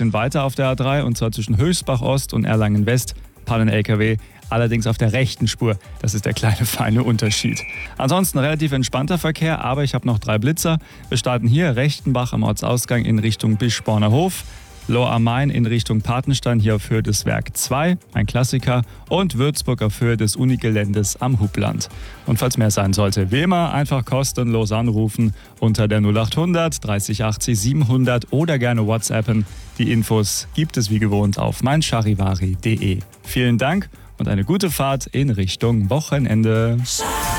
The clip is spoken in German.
bisschen weiter auf der A3 und zwar zwischen Höchstbach Ost und Erlangen West. Pannen-LKW, allerdings auf der rechten Spur. Das ist der kleine feine Unterschied. Ansonsten relativ entspannter Verkehr, aber ich habe noch 3 Blitzer. Wir starten hier Rechtenbach am Ortsausgang in Richtung Bischborner Hof. Lohr am Main in Richtung Patenstein hier auf Höhe des Werk 2, ein Klassiker, und Würzburg auf Höhe des Unigeländes am Hubland. Und falls mehr sein sollte, wie immer einfach kostenlos anrufen unter der 0800 30 80 700 oder gerne WhatsAppen. Die Infos gibt es wie gewohnt auf meincharivari.de. Vielen Dank und eine gute Fahrt in Richtung Wochenende.